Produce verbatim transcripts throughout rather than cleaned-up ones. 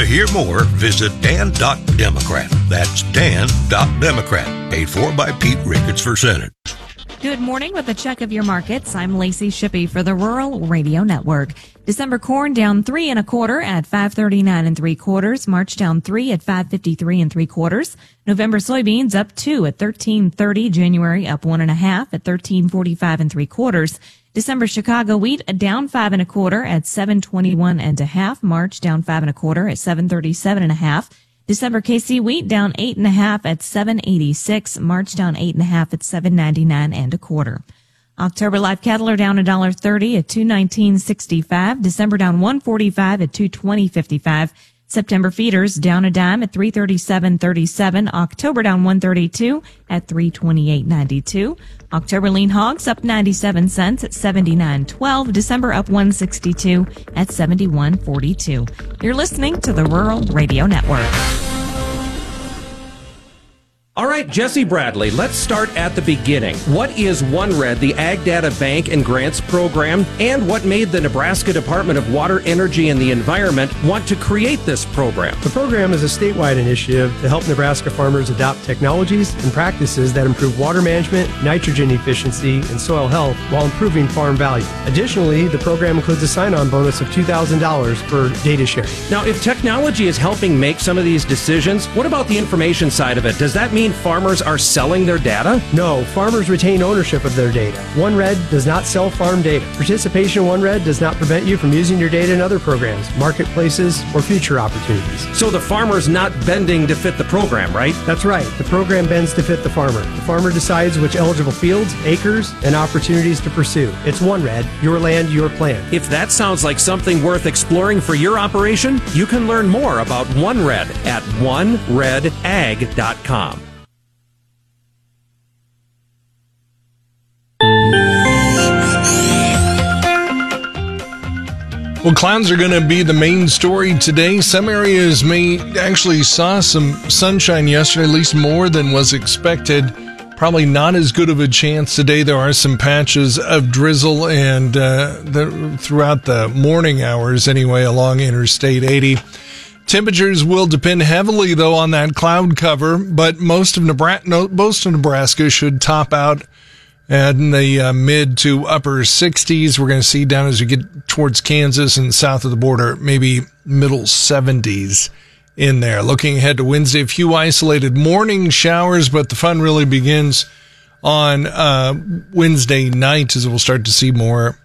hear more, visit dan dot democrat. That's dan dot democrat. Paid for by Pete Ricketts for Senate. Good morning with a check of your markets. I'm Lacey Shippey for the Rural Radio Network. December corn down three and a quarter at five thirty-nine and three quarters. March down three at five fifty-three and three quarters. November soybeans up two at thirteen thirty. January up one and a half at thirteen forty-five and three quarters. December Chicago wheat down five and a quarter at seven twenty-one and a half. March down five and a quarter at seven thirty-seven and a half. December K C wheat down eight and a half at seven eighty-six. March down eight and a half at seven ninety-nine and a quarter. October live cattle are down a dollar thirty at two nineteen sixty-five. December down one forty-five at two twenty fifty-five. September feeders down a dime at three thirty-seven thirty-seven. October down one thirty-two at three twenty-eight ninety-two. October lean hogs up ninety-seven cents at seventy-nine twelve. December up one sixty-two at seventy-one forty-two. You're listening to the Rural Radio Network. All right, Jesse Bradley, let's start at the beginning. What is OneRed, the Ag Data Bank and Grants Program, and what made the Nebraska Department of Water, Energy, and the Environment want to create this program? The program is a statewide initiative to help Nebraska farmers adopt technologies and practices that improve water management, nitrogen efficiency, and soil health while improving farm value. Additionally, the program includes a sign-on bonus of two thousand dollars for data sharing. Now, if technology is helping make some of these decisions, what about the information side of it? Does that mean farmers are selling their data? No, farmers retain ownership of their data. OneRed does not sell farm data. Participation in OneRed does not prevent you from using your data in other programs, marketplaces, or future opportunities. So the farmer's not bending to fit the program, right? That's right. The program bends to fit the farmer. The farmer decides which eligible fields, acres, and opportunities to pursue. It's OneRed, your land, your plan. If that sounds like something worth exploring for your operation, you can learn more about OneRed at one red ag dot com. Well, clouds are going to be the main story today. Some areas may actually saw some sunshine yesterday, at least more than was expected. Probably not as good of a chance today. There are some patches of drizzle and uh, the, throughout the morning hours anyway along Interstate eighty. Temperatures will depend heavily, though, on that cloud cover, but most of Nebraska, most of Nebraska should top out in the uh, mid to upper sixties. We're going to see down as we get towards Kansas and south of the border, maybe middle seventies in there. Looking ahead to Wednesday, a few isolated morning showers, but the fun really begins on uh, Wednesday night as we'll start to see more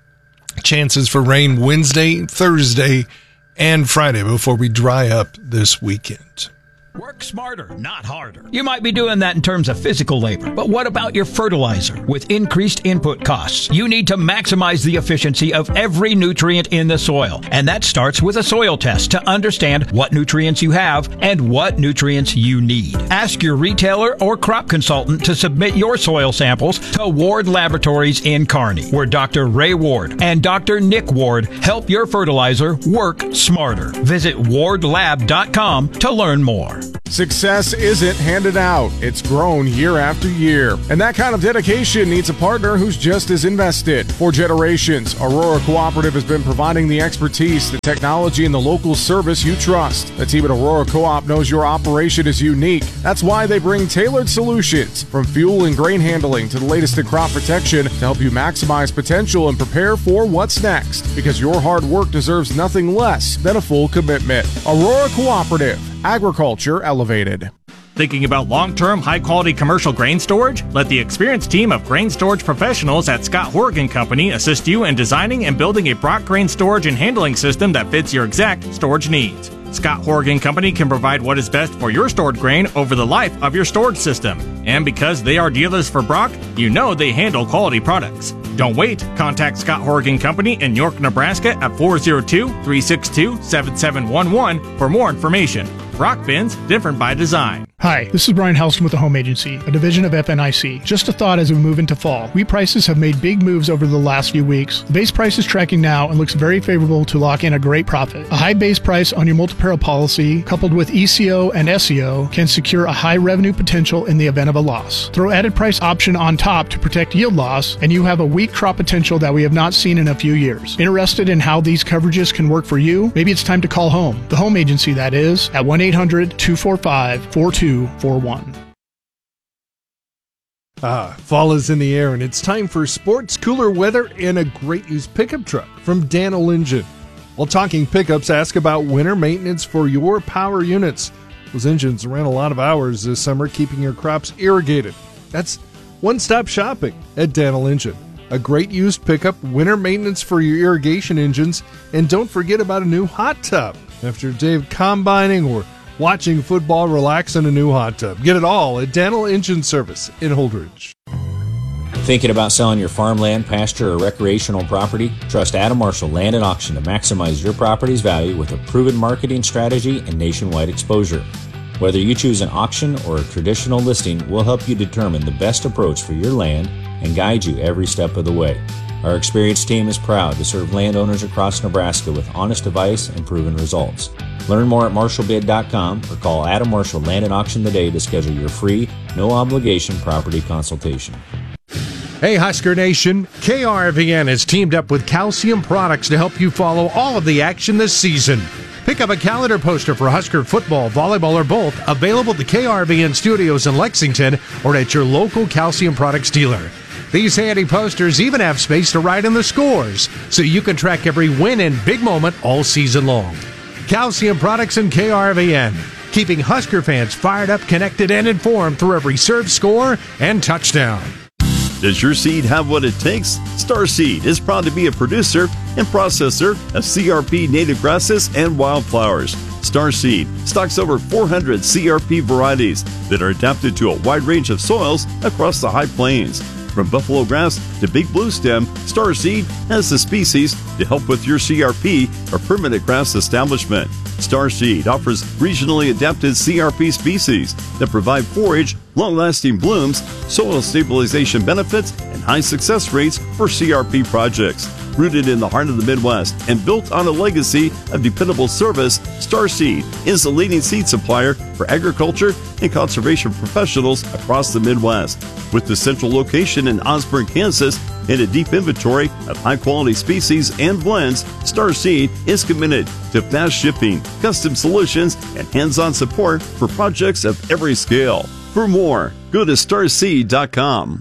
chances for rain Wednesday, Thursday, and Friday before we dry up this weekend. Work smarter, not harder. You might be doing that in terms of physical labor, but what about your fertilizer? With increased input costs, you need to maximize the efficiency of every nutrient in the soil. And that starts with a soil test to understand what nutrients you have and what nutrients you need. Ask your retailer or crop consultant to submit your soil samples to Ward Laboratories in Kearney, where Doctor Ray Ward and Doctor Nick Ward help your fertilizer work smarter. Visit ward lab dot com to learn more. Success isn't handed out. It's grown year after year. And that kind of dedication needs a partner who's just as invested. For generations, Aurora Cooperative has been providing the expertise, the technology, and the local service you trust. The team at Aurora Co-op knows your operation is unique. That's why they bring tailored solutions, from fuel and grain handling to the latest in crop protection, to help you maximize potential and prepare for what's next. Because your hard work deserves nothing less than a full commitment. Aurora Cooperative. Agriculture elevated. Thinking about long-term, high-quality commercial grain storage? Let the experienced team of grain storage professionals at Scott Horgan Company assist you in designing and building a Brock grain storage and handling system that fits your exact storage needs. Scott Horgan Company can provide what is best for your stored grain over the life of your storage system. And because they are dealers for Brock, you know they handle quality products. Don't wait. Contact Scott Horgan Company in York, Nebraska at four oh two, three six two, seven seven one one for more information. Brock bins, different by design. Hi, this is Brian Helston with the Home Agency, a division of F N I C. Just a thought as we move into fall. Wheat prices have made big moves over the last few weeks. The base price is tracking now and looks very favorable to lock in a great profit. A high base price on your multi-peril policy, coupled with E C O and S E O, can secure a high revenue potential in the event of a loss. Throw added price option on top to protect yield loss, and you have a wheat crop potential that we have not seen in a few years. Interested in how these coverages can work for you? Maybe it's time to call home. The Home Agency, that is, at one eight hundred two four five four two four one. Ah, fall is in the air, and it's time for sports, cooler weather, and a great used pickup truck from Daniel Engine. While talking pickups, ask about winter maintenance for your power units. Those engines ran a lot of hours this summer keeping your crops irrigated. That's one-stop shopping at Daniel Engine. A great used pickup, winter maintenance for your irrigation engines, and don't forget about a new hot tub. After a day of combining or watching football, relax in a new hot tub. Get it all at Daniel Engine Service in Holdridge. Thinking about selling your farmland, pasture, or recreational property? Trust Adam Marshall Land and Auction to maximize your property's value with a proven marketing strategy and nationwide exposure. Whether you choose an auction or a traditional listing, we'll help you determine the best approach for your land and guide you every step of the way. Our experienced team is proud to serve landowners across Nebraska with honest advice and proven results. Learn more at marshall bid dot com or call Adam Marshall Land and Auction today to schedule your free, no-obligation property consultation. Hey Husker Nation, K R V N has teamed up with Calcium Products to help you follow all of the action this season. Pick up a calendar poster for Husker football, volleyball, or both, available at the K R V N studios in Lexington or at your local Calcium Products dealer. These handy posters even have space to write in the scores, so you can track every win and big moment all season long. Calcium Products and K R V N, keeping Husker fans fired up, connected, and informed through every serve, score, and touchdown. Does your seed have what it takes? Star Seed is proud to be a producer and processor of C R P native grasses and wildflowers. Star Seed stocks over four hundred C R P varieties that are adapted to a wide range of soils across the High Plains. From buffalo grass to big blue stem, Star Seed has the species to help with your C R P or permanent grass establishment. Star Seed offers regionally adapted C R P species that provide forage, long-lasting blooms, soil stabilization benefits, and high success rates for C R P projects. Rooted in the heart of the Midwest and built on a legacy of dependable service, Star Seed is the leading seed supplier for agriculture and conservation professionals across the Midwest. With the central location in Osborne, Kansas, and a deep inventory of high-quality species and blends, Star Seed is committed to fast shipping, custom solutions, and hands-on support for projects of every scale. For more, go to star seed dot com.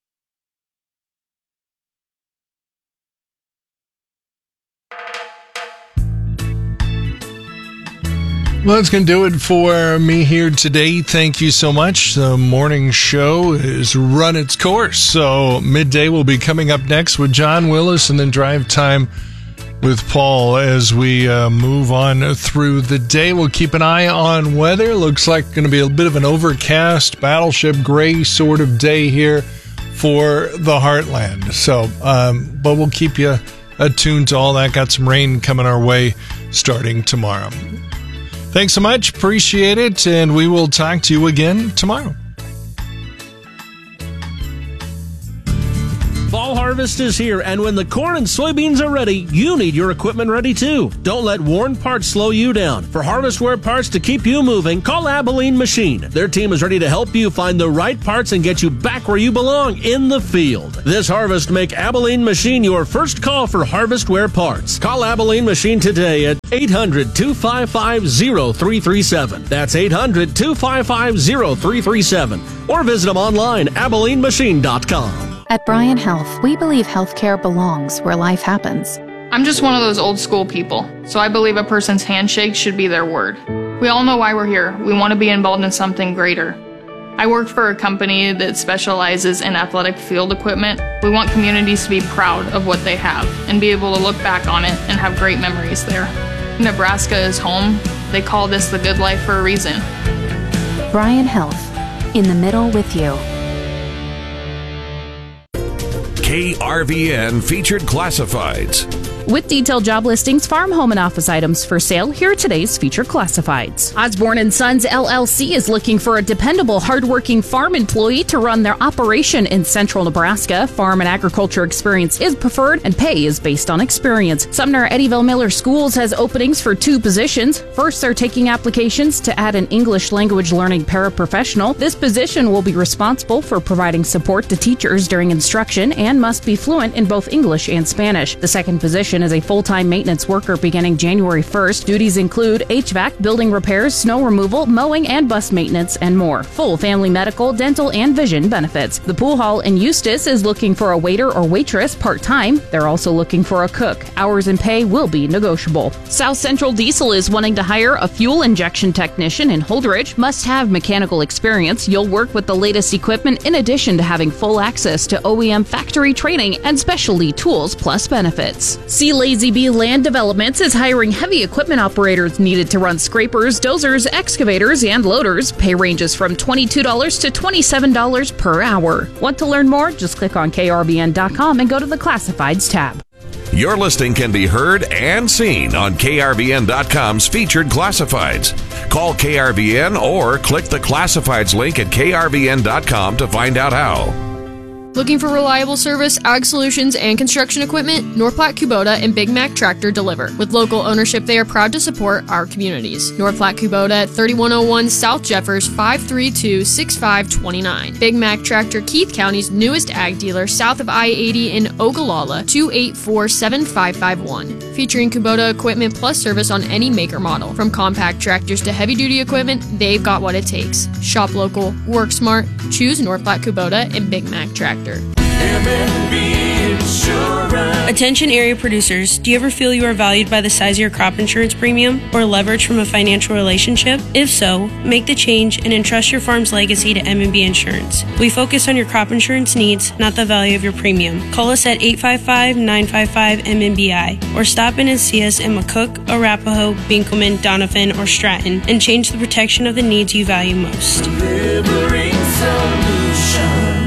Well, that's going to do it for me here today. Thank you so much. The morning show has run its course. So midday will be coming up next with John Willis, and then drive time with Paul as we uh, move on through the day. We'll keep an eye on weather. Looks like going to be a bit of an overcast, battleship gray sort of day here for the Heartland. So, um, but we'll keep you attuned to all that. Got some rain coming our way starting tomorrow. Thanks so much. Appreciate it. And we will talk to you again tomorrow. Fall harvest is here, and when the corn and soybeans are ready, you need your equipment ready too. Don't let worn parts slow you down. For harvestware parts to keep you moving, call Abilene Machine. Their team is ready to help you find the right parts and get you back where you belong, in the field. This harvest, make Abilene Machine your first call for harvestware parts. Call Abilene Machine today at eight hundred two five five zero three three seven. That's eight hundred two five five zero three three seven. Or visit them online, abilene machine dot com. At Bryan Health, we believe healthcare belongs where life happens. I'm just one of those old school people, so I believe a person's handshake should be their word. We all know why we're here. We want to be involved in something greater. I work for a company that specializes in athletic field equipment. We want communities to be proud of what they have and be able to look back on it and have great memories there. Nebraska is home. They call this the good life for a reason. Bryan Health, in the middle with you. K R V N Featured Classifieds. With detailed job listings, farm, home, and office items for sale, here are today's featured classifieds. Osborne and Sons L L C is looking for a dependable, hardworking farm employee to run their operation in central Nebraska. Farm and agriculture experience is preferred, and pay is based on experience. Sumner Eddyville Miller Schools has openings for two positions. First, they're taking applications to add an English language learning paraprofessional. This position will be responsible for providing support to teachers during instruction and must be fluent in both English and Spanish. The second position is a full-time maintenance worker beginning January first. Duties include H V A C, building repairs, snow removal, mowing, and bus maintenance, and more. Full family medical, dental, and vision benefits. The pool hall in Eustis is looking for a waiter or waitress part-time. They're also looking for a cook. Hours and pay will be negotiable. South Central Diesel is wanting to hire a fuel injection technician in Holdridge. Must have mechanical experience. You'll work with the latest equipment in addition to having full access to O E M factory training and specialty tools plus benefits. C. Lazy B Land Developments is hiring heavy equipment operators needed to run scrapers, dozers, excavators, and loaders. Pay ranges from twenty-two dollars to twenty-seven dollars per hour. Want to learn more? Just click on K R B N dot com and go to the Classifieds tab. Your listing can be heard and seen on K R B N dot com's featured classifieds. Call K R B N or click the Classifieds link at K R B N dot com to find out how. Looking for reliable service, ag solutions, and construction equipment? North Platte Kubota and Big Mac Tractor deliver. With local ownership, they are proud to support our communities. North Platte Kubota at thirty-one oh one South Jeffers, five three two, six five two nine. Big Mac Tractor, Keith County's newest ag dealer, south of I eighty in Ogallala, two eight four, seven five five one. Featuring Kubota equipment plus service on any maker model. From compact tractors to heavy-duty equipment, they've got what it takes. Shop local, work smart, choose North Platte Kubota and Big Mac Tractor. Attention area producers, do you ever feel you are valued by the size of your crop insurance premium or leverage from a financial relationship? If so, make the change and entrust your farm's legacy to M and B Insurance. We focus on your crop insurance needs, not the value of your premium. Call us at eight five five, nine five five, M M B I or stop in and see us in McCook, Arapahoe, Binkelman, Donovan, or Stratton and change the protection of the needs you value most. Delivering solutions.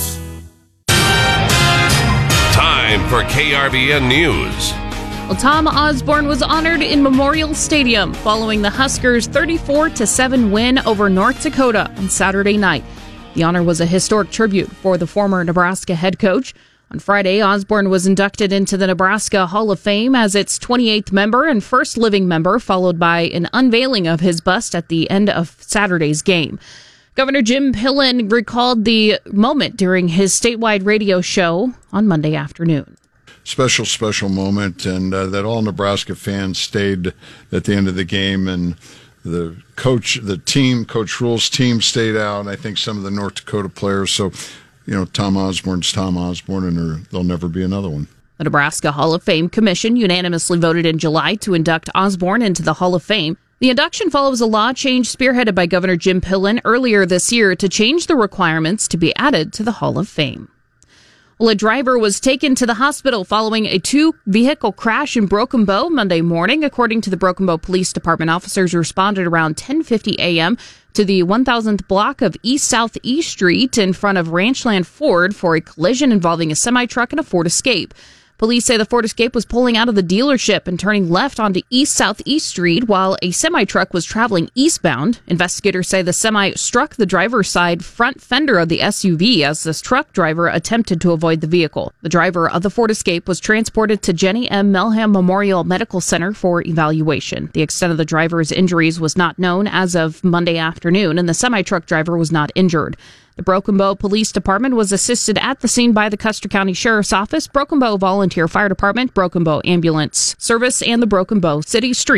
Time for K R B N News. Well, Tom Osborne was honored in Memorial Stadium following the Huskers' thirty-four to seven win over North Dakota on Saturday night. The honor was a historic tribute for the former Nebraska head coach. On Friday, Osborne was inducted into the Nebraska Hall of Fame as its twenty-eighth member and first living member, followed by an unveiling of his bust at the end of Saturday's game. Governor Jim Pillen recalled the moment during his statewide radio show on Monday afternoon. Special, special moment, and uh, that all Nebraska fans stayed at the end of the game, and the coach, the team, Coach Rule's team stayed out, and I think some of the North Dakota players. So, you know, Tom Osborne's Tom Osborne, and there'll never be another one. The Nebraska Hall of Fame Commission unanimously voted in July to induct Osborne into the Hall of Fame. The induction follows a law change spearheaded by Governor Jim Pillen earlier this year to change the requirements to be added to the Hall of Fame. Well, a driver was taken to the hospital following a two-vehicle crash in Broken Bow Monday morning. According to the Broken Bow Police Department, officers responded around ten fifty a.m. to the one thousandth block of East Southeast Street in front of Ranchland Ford for a collision involving a semi-truck and a Ford Escape. Police say the Ford Escape was pulling out of the dealership and turning left onto East Southeast Street while a semi-truck was traveling eastbound. Investigators say the semi struck the driver's side front fender of the S U V as this truck driver attempted to avoid the vehicle. The driver of the Ford Escape was transported to Jenny M. Melham Memorial Medical Center for evaluation. The extent of the driver's injuries was not known as of Monday afternoon, and the semi-truck driver was not injured. The Broken Bow Police Department was assisted at the scene by the Custer County Sheriff's Office, Broken Bow Volunteer Fire Department, Broken Bow Ambulance Service, and the Broken Bow City Street